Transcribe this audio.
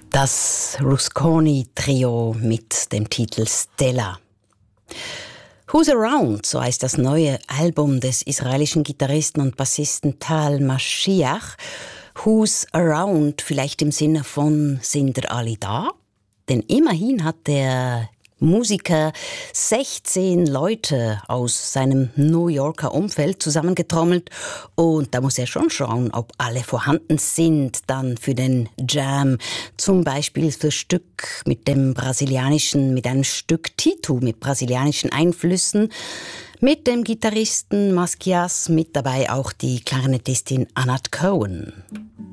Das Rusconi-Trio mit dem Titel Stella. Who's Around, so heißt das neue Album des israelischen Gitarristen und Bassisten Tal Mashiach. Who's Around, vielleicht im Sinne von, sind alle da? Denn immerhin hat der Musiker 16 Leute aus seinem New Yorker Umfeld zusammengetrommelt und da muss er schon schauen, ob alle vorhanden sind dann für den Jam. Zum Beispiel für Stück mit einem Stück Titu mit brasilianischen Einflüssen, mit dem Gitarristen Mascias, mit dabei auch die Klarinettistin Anat Cohen.